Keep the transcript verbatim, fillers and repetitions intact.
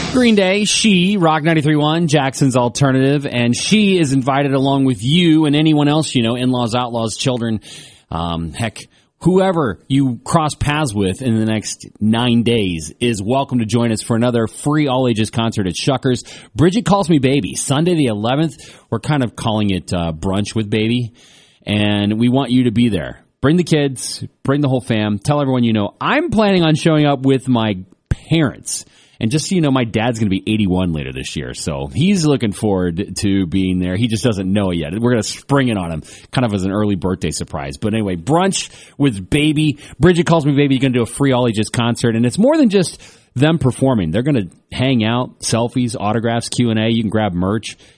Green Day, She, Rock ninety-three point one, Jackson's Alternative, and She is invited along with you and anyone else you know, in-laws, outlaws, children, um, heck, whoever you cross paths with in the next nine days is welcome to join us for another free all-ages concert at Shuckers. Bridget Calls Me Baby, Sunday the eleventh. We're kind of calling it uh, Brunch with Baby, and we want you to be there. Bring the kids, bring the whole fam, tell everyone you know. I'm planning on showing up with my parents. And just so you know, my dad's going to be eighty-one later this year, so he's looking forward to being there. He just doesn't know it yet. We're going to spring it on him, kind of as an early birthday surprise. But anyway, Brunch with Baby. Bridget Calls Me Baby. You're going to do a free all-ages concert, and it's more than just them performing. They're going to hang out, selfies, autographs, Q and A. You can grab merch.